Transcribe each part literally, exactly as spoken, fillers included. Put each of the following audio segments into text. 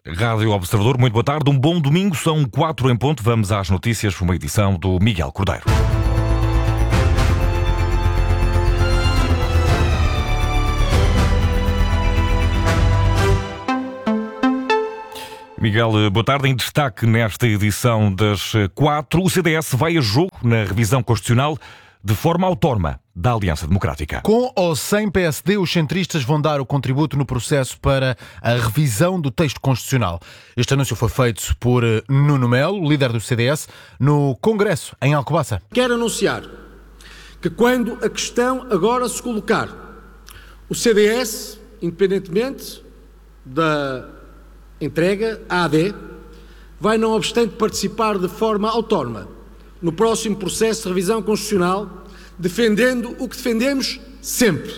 Rádio Observador, muito boa tarde, um bom domingo, são quatro em ponto, vamos às notícias, uma edição do Miguel Cordeiro. Miguel, boa tarde. Em destaque nesta edição das quatro, o C D S vai a jogo na revisão constitucional de forma autónoma da Aliança Democrática. Com ou sem P S D, os centristas vão dar o contributo no processo para a revisão do texto constitucional. Este anúncio foi feito por Nuno Melo, líder do C D S, no Congresso, em Alcobaça. Quero anunciar que quando a questão agora se colocar, o C D S, independentemente da entrega à A D, vai não obstante participar de forma autónoma no próximo processo de revisão constitucional, defendendo o que defendemos sempre.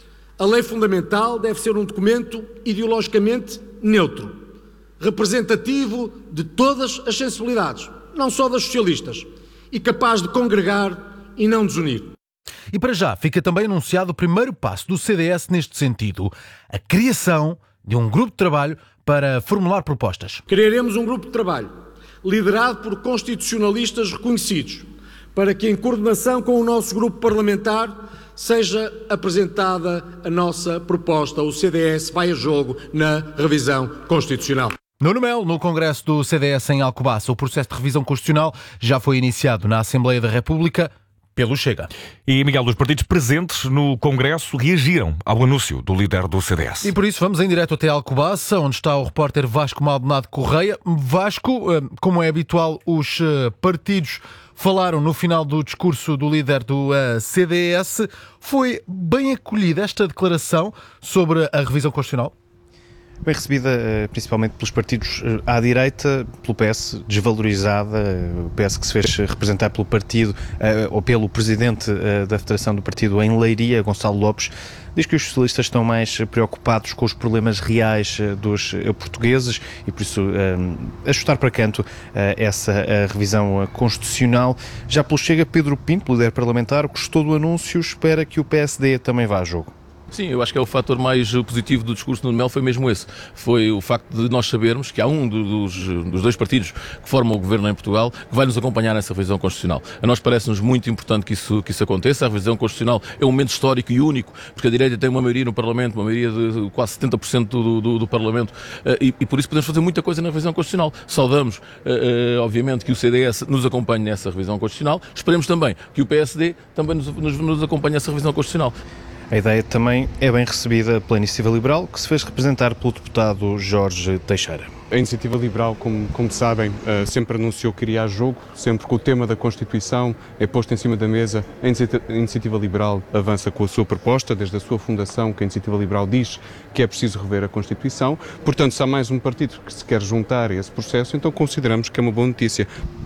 A lei fundamental deve ser um documento ideologicamente neutro, representativo de todas as sensibilidades, não só das socialistas, e capaz de congregar e não desunir. E para já fica também anunciado o primeiro passo do C D S neste sentido, a criação de um grupo de trabalho para formular propostas. Criaremos um grupo de trabalho liderado por constitucionalistas reconhecidos, para que, em coordenação com o nosso grupo parlamentar, seja apresentada a nossa proposta. O C D S vai a jogo na revisão constitucional. Nuno Melo, no Congresso do C D S em Alcobaça, o processo de revisão constitucional já foi iniciado na Assembleia da República pelo Chega. E, Miguel, os partidos presentes no Congresso reagiram ao anúncio do líder do C D S. E por isso vamos em direto até Alcobaça, onde está o repórter Vasco Maldonado Correia. Vasco, como é habitual, os partidos falaram no final do discurso do líder do C D S. Foi bem acolhida esta declaração sobre a revisão constitucional? Bem recebida, principalmente pelos partidos à direita, pelo P S desvalorizada, o P S que se fez representar pelo partido, ou pelo presidente da Federação do Partido em Leiria, Gonçalo Lopes, diz que os socialistas estão mais preocupados com os problemas reais dos portugueses e, por isso, ajustar para canto essa revisão constitucional. Já pelo Chega, Pedro Pinto, líder parlamentar, gostou do anúncio, espera que o P S D também vá a jogo. Sim, eu acho que é o fator mais positivo do discurso do Nuno Melo, foi mesmo esse. Foi o facto de nós sabermos que há um dos, dos dois partidos que formam o governo em Portugal que vai nos acompanhar nessa revisão constitucional. A nós parece-nos muito importante que isso, que isso aconteça. A revisão constitucional é um momento histórico e único, porque a direita tem uma maioria no Parlamento, uma maioria de quase setenta por cento do, do, do Parlamento, e, e por isso podemos fazer muita coisa na revisão constitucional. Saudamos, obviamente, que o C D S nos acompanhe nessa revisão constitucional. Esperemos também que o P S D também nos, nos, nos acompanhe nessa revisão constitucional. A ideia também é bem recebida pela Iniciativa Liberal, que se fez representar pelo deputado Jorge Teixeira. A Iniciativa Liberal, como, como sabem, sempre anunciou que iria a jogo, sempre que o tema da Constituição é posto em cima da mesa, a Iniciativa Liberal avança com a sua proposta, desde a sua fundação, que a Iniciativa Liberal diz que é preciso rever a Constituição. Portanto, se há mais um partido que se quer juntar a esse processo, então consideramos que é uma boa notícia.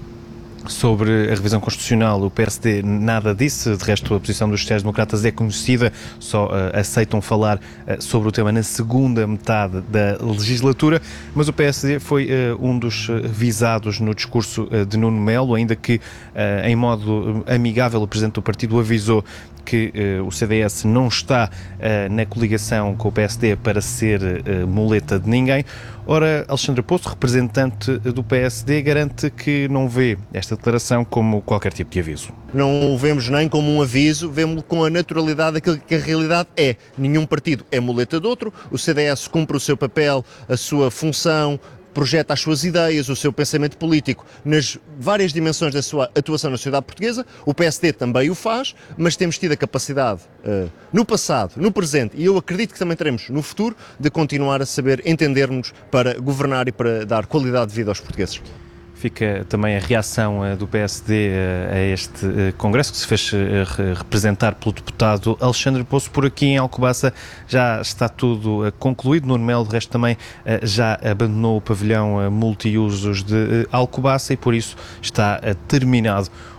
Sobre a revisão constitucional, o P S D nada disse, de resto a posição dos sociais-democratas é conhecida, só uh, aceitam falar uh, sobre o tema na segunda metade da legislatura, mas o P S D foi uh, um dos visados no discurso uh, de Nuno Melo, ainda que uh, em modo amigável o Presidente do Partido avisou que uh, o C D S não está uh, na coligação com o P S D para ser uh, muleta de ninguém. Ora, Alexandre Poço, representante do P S D, garante que não vê esta declaração como qualquer tipo de aviso. Não o vemos nem como um aviso, vemos-lo com a naturalidade daquilo que a realidade é. Nenhum partido é muleta de outro, o C D S cumpre o seu papel, a sua função, projeta as suas ideias, o seu pensamento político nas várias dimensões da sua atuação na sociedade portuguesa. O P S D também o faz, mas temos tido a capacidade uh, no passado, no presente, e eu acredito que também teremos no futuro, de continuar a saber entender-nos para governar e para dar qualidade de vida aos portugueses. Fica também a reação uh, do P S D uh, a este uh, congresso, que se fez uh, representar pelo deputado Alexandre Poço. Por aqui em Alcobaça já está tudo uh, concluído. Nuno Melo, de resto, também uh, já abandonou o pavilhão uh, multiusos de uh, Alcobaça e por isso está uh, terminado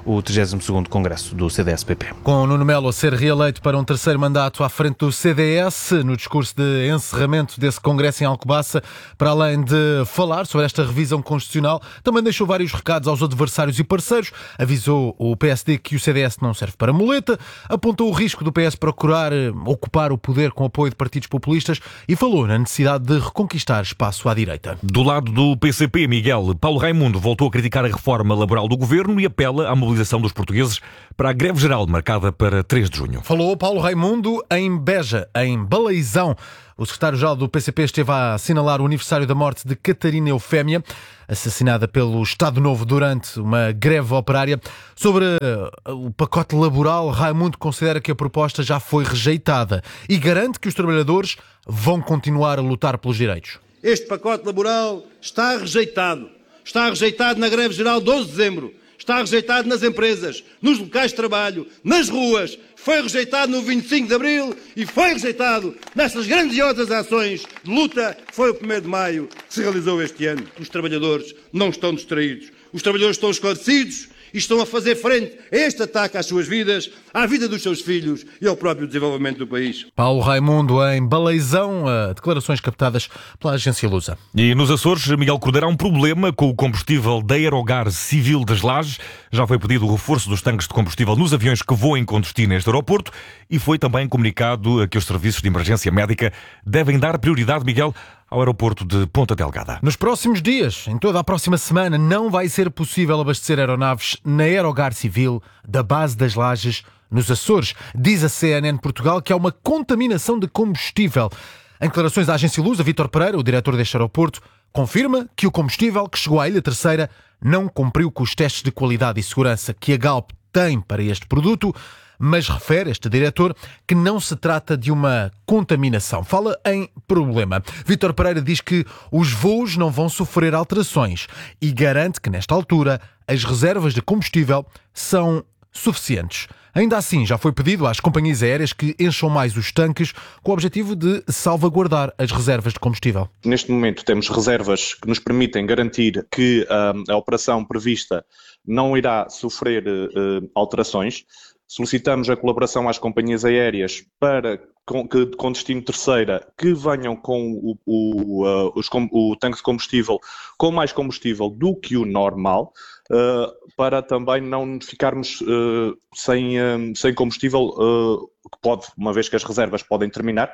o trigésimo segundo Congresso do C D S P P. Com Nuno Melo a ser reeleito para um terceiro mandato à frente do C D S, no discurso de encerramento desse Congresso em Alcobaça, para além de falar sobre esta revisão constitucional, também deixou vários recados aos adversários e parceiros, avisou o P S D que o C D S não serve para muleta, apontou o risco do P S procurar ocupar o poder com apoio de partidos populistas e falou na necessidade de reconquistar espaço à direita. Do lado do P C P, Miguel, Paulo Raimundo voltou a criticar a reforma laboral do governo e apela à mobilização dos portugueses para a greve geral marcada para três de junho. Falou Paulo Raimundo em Beja, em Baleizão. O secretário-geral do P C P esteve a assinalar o aniversário da morte de Catarina Eufémia, assassinada pelo Estado Novo durante uma greve operária. Sobre o pacote laboral, Raimundo considera que a proposta já foi rejeitada e garante que os trabalhadores vão continuar a lutar pelos direitos. Este pacote laboral está rejeitado. Está rejeitado na greve geral de doze de dezembro. Está rejeitado nas empresas, nos locais de trabalho, nas ruas. Foi rejeitado no vinte e cinco de abril e foi rejeitado nestas grandiosas ações de luta que foi o primeiro de maio que se realizou este ano. Os trabalhadores não estão distraídos. Os trabalhadores estão esclarecidos e estão a fazer frente a este ataque às suas vidas, à vida dos seus filhos e ao próprio desenvolvimento do país. Paulo Raimundo em Baleizão, declarações captadas pela agência Lusa. E nos Açores, Miguel Cordeiro, há um problema com o combustível da Aerogar Civil das Lajes. Já foi pedido o reforço dos tanques de combustível nos aviões que voem com destino a este aeroporto e foi também comunicado que os serviços de emergência médica devem dar prioridade, Miguel, ao aeroporto de Ponta Delgada. Nos próximos dias, em toda a próxima semana, não vai ser possível abastecer aeronaves na Aerogar Civil da base das Lajes, nos Açores. Diz a C N N Portugal que há uma contaminação de combustível. Em declarações à agência Lusa, Vítor Pereira, o diretor deste aeroporto, confirma que o combustível que chegou à Ilha Terceira não cumpriu com os testes de qualidade e segurança que a Galp tem para este produto, mas refere este diretor que não se trata de uma contaminação. Fala em problema. Vítor Pereira diz que os voos não vão sofrer alterações e garante que, nesta altura, as reservas de combustível são suficientes. Ainda assim, já foi pedido às companhias aéreas que encham mais os tanques com o objetivo de salvaguardar as reservas de combustível. Neste momento temos reservas que nos permitem garantir que uh, a operação prevista não irá sofrer uh, alterações. Solicitamos a colaboração às companhias aéreas para com, que, com destino terceira que venham com o, o, uh, os, com, o tanque de combustível com mais combustível do que o normal, uh, para também não ficarmos uh, sem, uh, sem combustível, uh, que pode, uma vez que as reservas podem terminar,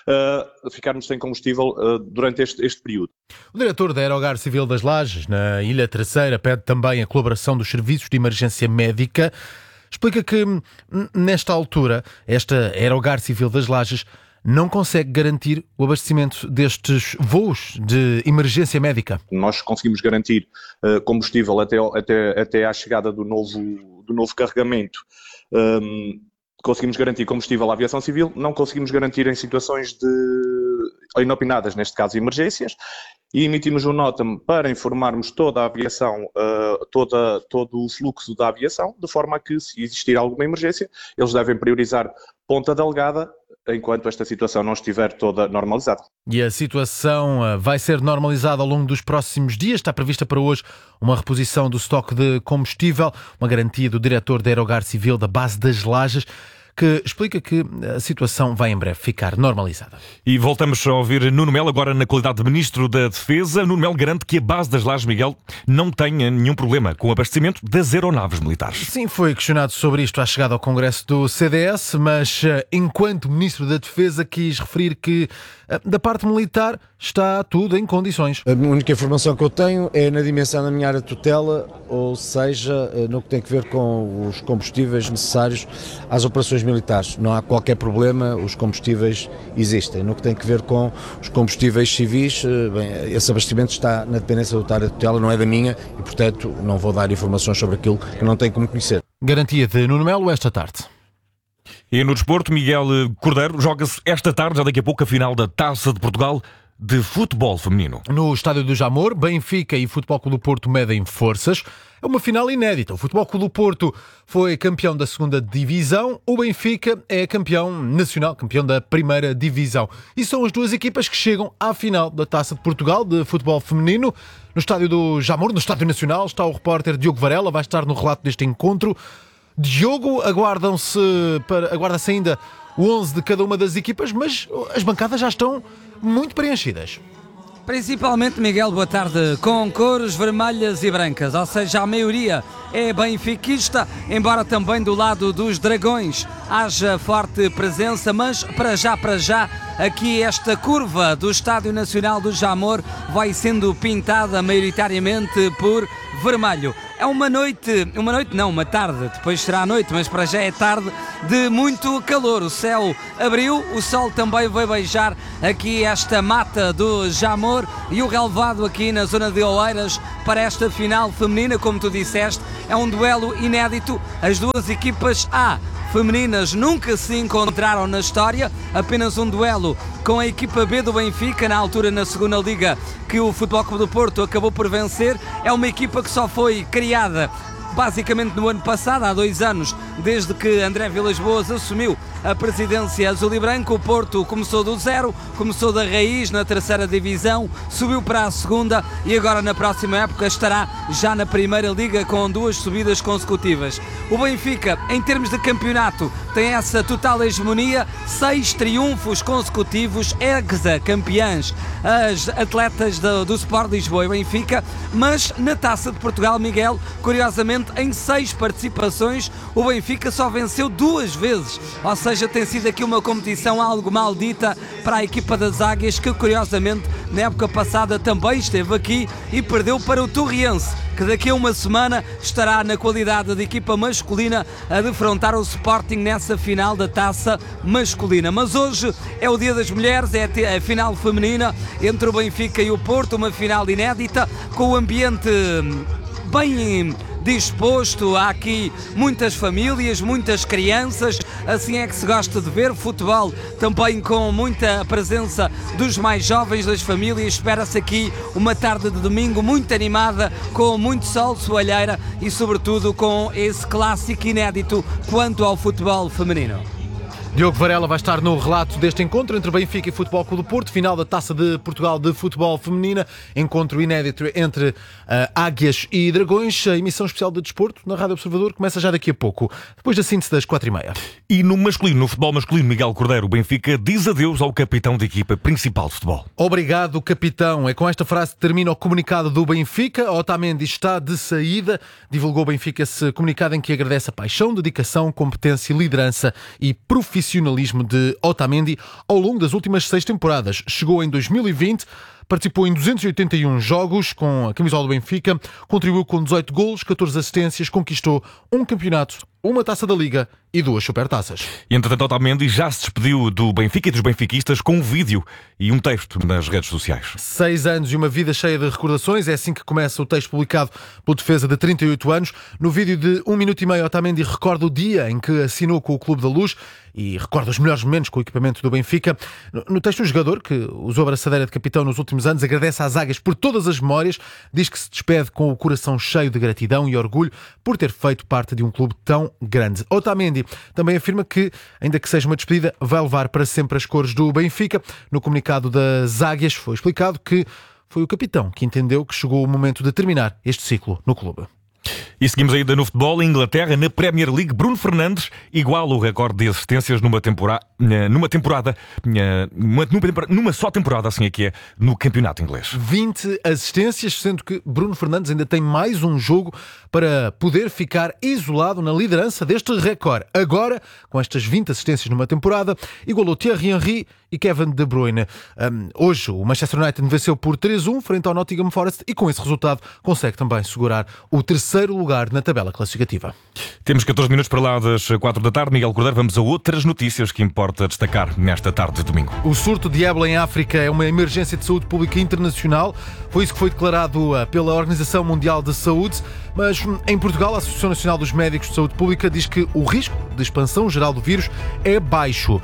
uh, ficarmos sem combustível uh, durante este, este período. O diretor da Aerogar Civil das Lajes, na Ilha Terceira, pede também a colaboração dos serviços de emergência médica. Explica que, nesta altura, esta Aerogar Civil das Lajes não consegue garantir o abastecimento destes voos de emergência médica. Nós conseguimos garantir uh, combustível até, até, até à chegada do novo, do novo carregamento. Um, conseguimos garantir combustível à aviação civil, não conseguimos garantir em situações de inopinadas, neste caso emergências, e emitimos um nota para informarmos toda a aviação, uh, toda, todo o fluxo da aviação, de forma a que, se existir alguma emergência, eles devem priorizar Ponta Delgada, enquanto esta situação não estiver toda normalizada. E a situação vai ser normalizada ao longo dos próximos dias. Está prevista para hoje uma reposição do estoque de combustível, uma garantia do diretor da Aerogar Civil da base das Lajes, que explica que a situação vai em breve ficar normalizada. E voltamos a ouvir Nuno Melo, agora na qualidade de Ministro da Defesa. Nuno Melo garante que a base das Lajes, Miguel, não tenha nenhum problema com o abastecimento das aeronaves militares. Sim, foi questionado sobre isto à chegada ao Congresso do C D S, mas enquanto Ministro da Defesa quis referir que da parte militar está tudo em condições. A única informação que eu tenho é na dimensão da minha área de tutela, ou seja, no que tem a ver com os combustíveis necessários às operações militares. Não há qualquer problema, os combustíveis existem. No que tem a ver com os combustíveis civis, bem, esse abastecimento está na dependência da área de tutela, não é da minha, e portanto não vou dar informações sobre aquilo que não tenho como conhecer. Garantia de Nuno Melo esta tarde. E no desporto, Miguel Cordeiro, joga-se esta tarde, já daqui a pouco, a final da Taça de Portugal. de futebol feminino. No estádio do Jamor, Benfica e Futebol Clube do Porto medem forças. É uma final inédita. O Futebol Clube do Porto foi campeão da segunda divisão. O Benfica é campeão nacional, campeão da primeira divisão. E são as duas equipas que chegam à final da Taça de Portugal de futebol feminino. No estádio do Jamor, no estádio nacional, está o repórter Diogo Varela, vai estar no relato deste encontro. Diogo, aguardam-se para, aguarda-se ainda o onze de cada uma das equipas, mas as bancadas já estão muito preenchidas. Principalmente, Miguel, boa tarde, com cores vermelhas e brancas, ou seja, a maioria é benfiquista, embora também do lado dos dragões haja forte presença, mas para já, para já, aqui esta curva do Estádio Nacional do Jamor vai sendo pintada maioritariamente por vermelho. É uma noite, uma noite não, uma tarde, depois será a noite, mas para já é tarde, de muito calor. O céu abriu, o sol também vai beijar aqui esta mata do Jamor e o relevado aqui na zona de Oeiras para esta final feminina, como tu disseste, é um duelo inédito. As duas equipas A femininas nunca se encontraram na história, apenas um duelo com a equipa B do Benfica, na altura na segunda liga, que o Futebol Clube do Porto acabou por vencer. É uma equipa que só foi criada basicamente no ano passado, há dois anos, desde que André Vilas-Boas assumiu a presidência azul e branco. O Porto começou do zero, começou da raiz na terceira divisão, subiu para a segunda e agora na próxima época estará já na primeira liga com duas subidas consecutivas. O Benfica, em termos de campeonato, tem essa total hegemonia, seis triunfos consecutivos, ex-campeãs, as atletas do, do Sport Lisboa e Benfica, mas na Taça de Portugal, Miguel, curiosamente, em seis participações, o Benfica só venceu duas vezes, ou seja, tem sido aqui uma competição algo maldita para a equipa das Águias, que curiosamente na época passada também esteve aqui e perdeu para o Torriense, que daqui a uma semana estará na qualidade de equipa masculina a defrontar o Sporting nessa final da Taça masculina. Mas hoje é o Dia das Mulheres, é a final feminina entre o Benfica e o Porto, uma final inédita, com o ambiente bem disposto. Há aqui muitas famílias, muitas crianças, assim é que se gosta de ver futebol, também com muita presença dos mais jovens das famílias. Espera-se aqui uma tarde de domingo muito animada, com muito sol, soalheira e sobretudo com esse clássico inédito quanto ao futebol feminino. Diogo Varela vai estar no relato deste encontro entre Benfica e Futebol Clube do Porto, final da Taça de Portugal de futebol feminina, encontro inédito entre uh, Águias e Dragões. A emissão especial de desporto na Rádio Observador começa já daqui a pouco, depois da síntese das quatro e meia. E no masculino, no futebol masculino, Miguel Cordeiro, o Benfica diz adeus ao capitão da equipa principal de futebol. Obrigado, capitão. É com esta frase que termina o comunicado do Benfica. Otamendi está de saída. Divulgou o Benfica esse comunicado em que agradece a paixão, dedicação, competência, liderança e profissionalismo de Otamendi ao longo das últimas seis temporadas. Chegou em dois mil e vinte, participou em duzentos e oitenta e um jogos com a camisola do Benfica, contribuiu com dezoito golos, catorze assistências, conquistou um campeonato, uma taça da Liga e duas supertaças. E entretanto, Otamendi já se despediu do Benfica e dos benfiquistas com um vídeo e um texto nas redes sociais. Seis anos e uma vida cheia de recordações, é assim que começa o texto publicado pelo defesa de trinta e oito anos. No vídeo de um minuto e meio, Otamendi recorda o dia em que assinou com o Clube da Luz e recorda os melhores momentos com o equipamento do Benfica. No texto, o jogador, que usou a braçadeira de capitão nos últimos anos, agradece às Águias por todas as memórias, diz que se despede com o coração cheio de gratidão e orgulho por ter feito parte de um clube tão grande. Otamendi também afirma que, ainda que seja uma despedida, vai levar para sempre as cores do Benfica. No comunicado das Águias foi explicado que foi o capitão que entendeu que chegou o momento de terminar este ciclo no clube. E seguimos ainda no futebol. Em Inglaterra, na Premier League, Bruno Fernandes iguala o recorde de assistências numa temporada, numa temporada, numa, numa só temporada, assim é que é, no campeonato inglês. vinte assistências, sendo que Bruno Fernandes ainda tem mais um jogo para poder ficar isolado na liderança deste recorde. Agora, com estas vinte assistências numa temporada, igualou Thierry Henry e Kevin De Bruyne. Um, hoje, o Manchester United venceu por três a um frente ao Nottingham Forest e com esse resultado consegue também segurar o terceiro lugar na tabela classificativa. Temos catorze minutos para lá das quatro da tarde. Miguel Cordeiro, vamos a outras notícias que importa destacar nesta tarde de domingo. O surto de ébola em África é uma emergência de saúde pública internacional. Foi isso que foi declarado pela Organização Mundial de Saúde. Mas em Portugal, a Associação Nacional dos Médicos de Saúde Pública diz que o risco de expansão geral do vírus é baixo.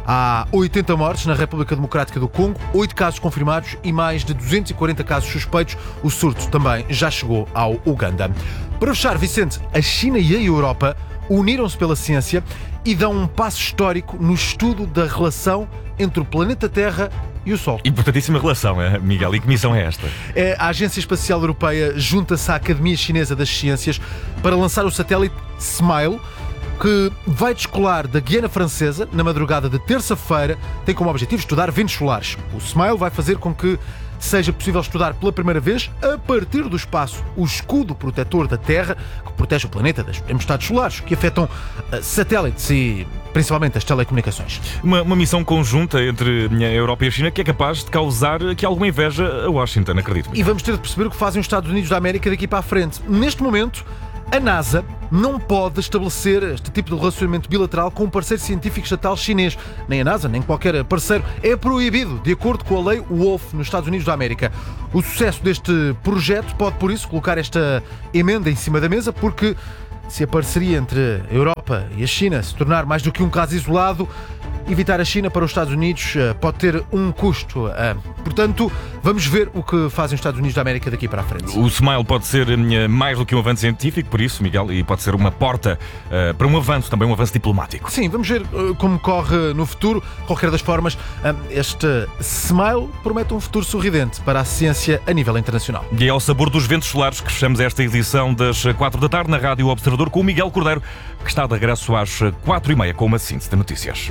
Há oitenta mortes na República Democrática do Congo, oito casos confirmados e mais de duzentos e quarenta casos suspeitos. O surto também já chegou ao Uganda. Para fechar, Vicente, a China e a Europa uniram-se pela ciência e dão um passo histórico no estudo da relação entre o planeta Terra e o Sol. Importantíssima relação, é, Miguel. E que missão é esta? É, a Agência Espacial Europeia junta-se à Academia Chinesa das Ciências para lançar o satélite SMILE, que vai descolar da Guiana Francesa na madrugada de terça-feira. Tem como objetivo estudar ventos solares. O SMILE vai fazer com que seja possível estudar pela primeira vez, a partir do espaço, o escudo protetor da Terra, que protege o planeta das tempestades solares, que afetam uh, satélites e principalmente as telecomunicações. Uma, uma missão conjunta entre a Europa e a China que é capaz de causar aqui alguma inveja a Washington, acredito. E vamos ter de perceber o que fazem os Estados Unidos da América daqui para a frente. Neste momento, a NASA não pode estabelecer este tipo de relacionamento bilateral com um parceiro científico estatal chinês. Nem a NASA, nem qualquer parceiro. É proibido, de acordo com a lei Wolf nos Estados Unidos da América. O sucesso deste projeto pode, por isso, colocar esta emenda em cima da mesa, porque se a parceria entre a Europa e a China se tornar mais do que um caso isolado, evitar a China para os Estados Unidos pode ter um custo. Portanto, vamos ver o que fazem os Estados Unidos da América daqui para a frente. O SMILE pode ser mais do que um avanço científico, por isso, Miguel, e pode ser uma porta uh, para um avanço, também um avanço diplomático. Sim, vamos ver uh, como corre no futuro. Qualquer das formas, uh, este SMILE promete um futuro sorridente para a ciência a nível internacional. E é ao sabor dos ventos solares que fechamos esta edição das quatro da tarde na Rádio Observador com o Miguel Cordeiro, que está de regresso às quatro e meia com uma síntese de notícias.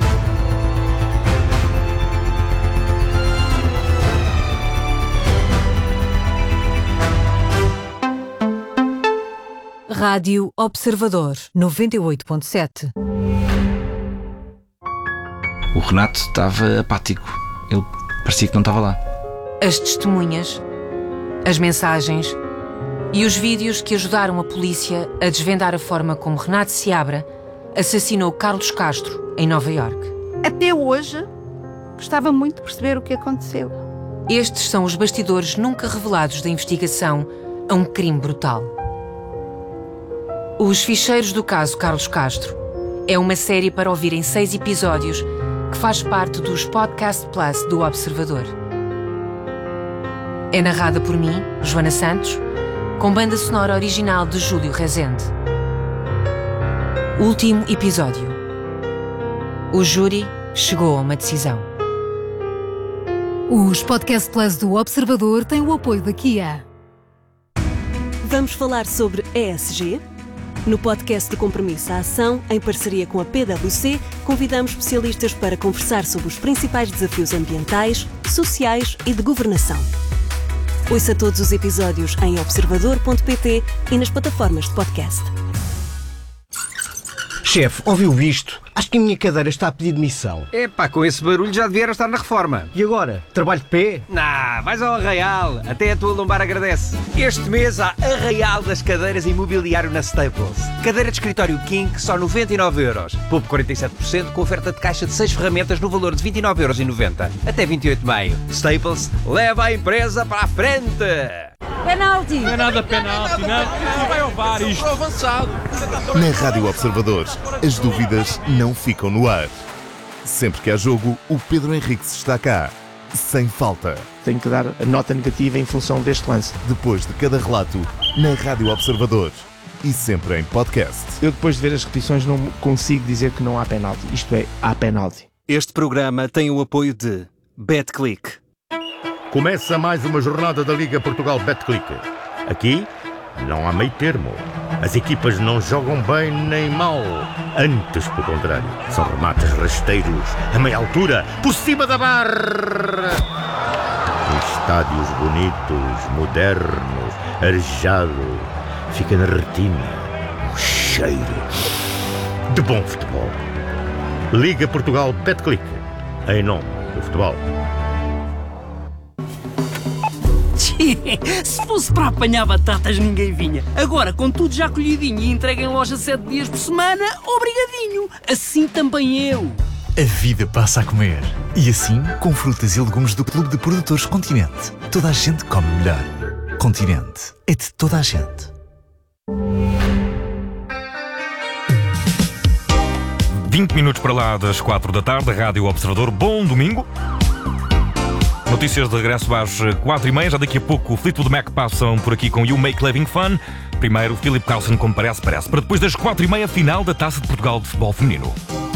Rádio Observador noventa e oito ponto sete. O Renato estava apático. Ele parecia que não estava lá. As testemunhas, as mensagens e os vídeos que ajudaram a polícia a desvendar a forma como Renato Seabra assassinou Carlos Castro em Nova Iorque. Até hoje, gostava muito de perceber o que aconteceu. Estes são os bastidores nunca revelados da investigação a um crime brutal. Os Ficheiros do Caso Carlos Castro é uma série para ouvir em seis episódios que faz parte dos Podcast Plus do Observador. É narrada por mim, Joana Santos, com banda sonora original de Júlio Rezende. Último episódio. O júri chegou a uma decisão. Os Podcast Plus do Observador têm o apoio da Kia. Vamos falar sobre E S G? No podcast de Compromisso à Ação, em parceria com a P W C, convidamos especialistas para conversar sobre os principais desafios ambientais, sociais e de governação. Ouça todos os episódios em observador ponto pt e nas plataformas de podcast. Chefe, ouviu isto? Acho que a minha cadeira está a pedir demissão. Epá, com esse barulho já devia estar na reforma. E agora? Trabalho de pé? Nah, vais ao Arraial. Até a tua lombar agradece. Este mês há Arraial das cadeiras e imobiliário na Staples. Cadeira de escritório King, só noventa e nove euros. Poupe quarenta e sete por cento com oferta de caixa de seis ferramentas no valor de vinte e nove euros e noventa. Até vinte e oito de maio. Staples, leva a empresa para a frente. Penalti! Não é nada penalti, não. Vai ao V A R isto. Avançado. Na Rádio Observador, as dúvidas não ficam no ar. Sempre que há jogo, o Pedro Henriques está cá. Sem falta. Tenho que dar a nota negativa em função deste lance. Depois de cada relato, na Rádio Observador. E sempre em podcast. Eu depois de ver as repetições não consigo dizer que não há penalti. Isto é, há penalti. Este programa tem o apoio de BetClick. Começa mais uma jornada da Liga Portugal BetClick. Aqui não há meio termo. As equipas não jogam bem nem mal. Antes, pelo contrário, são remates rasteiros, a meia altura, por cima da barra. Estádios bonitos, modernos, arejado. Fica na retina um cheiro de bom futebol. Liga Portugal BetClick. Em nome do futebol. Se fosse para apanhar batatas, ninguém vinha. Agora, com tudo já colhidinho e entregue em loja sete dias por semana, obrigadinho. Assim também eu. A vida passa a comer. E assim, com frutas e legumes do Clube de Produtores Continente. Toda a gente come melhor. Continente é de toda a gente. vinte minutos para lá das quatro da tarde, Rádio Observador. Bom domingo. Notícias de regresso às quatro e meia. Já daqui a pouco o Fleetwood Mac passam por aqui com You Make Living Fun. Primeiro, Philip Carlson como parece, parece. Para depois das quatro e meia, final da Taça de Portugal de Futebol Feminino.